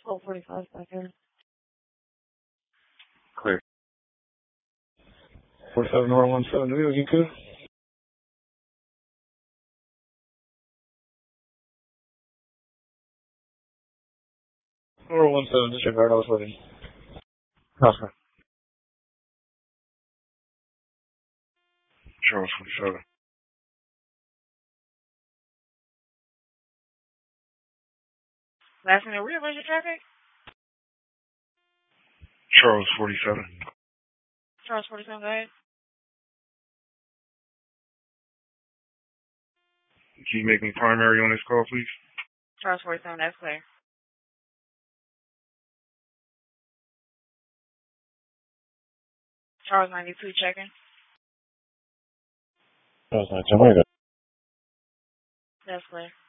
12:45 back in. Clear. 47 North 17 New York, you good? North 17, disregard, I was waiting. Okay. Charles 47. Last minute, rearrange your traffic? Charles 47. Charles 47, go ahead. Can you make me primary on this call, please? Charles 47, that's clear. Charles 92, checking. Charles 92, That's clear.